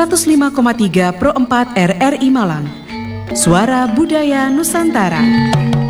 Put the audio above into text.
105,3 Pro 4 RRI Malang. Suara Budaya Nusantara.